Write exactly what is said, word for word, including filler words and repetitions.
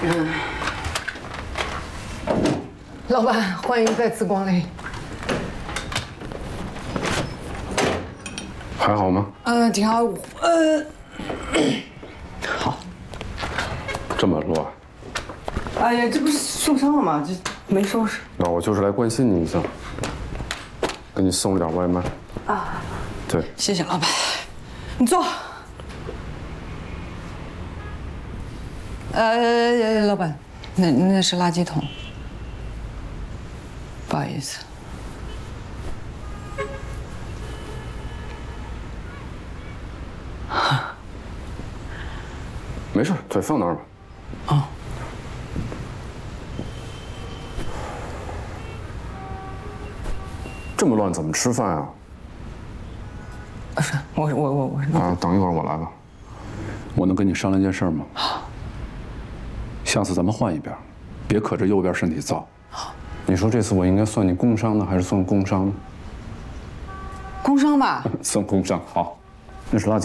嗯。老板，欢迎再次光临。 还好吗？ 嗯、呃，挺好。呃，好。 这么乱？ 哎呀，这不是受伤了吗？这没收拾。 那我就是来关心你一下，给你送了点外卖。啊。对。 谢谢老板。你坐。呃，老板，那那是垃圾桶。不好意思。 没事，对，放那儿吧。 哦。 这么乱怎么吃饭啊？ 不是，我我我我。 啊，等一会儿我来吧。 我能跟你商量件事吗？ 好。 下次咱们换一边，别可着右边身体造。 好。 你说这次我应该算你工伤呢，还是算工伤呢？ 工伤吧。 算工伤，好。那是垃圾。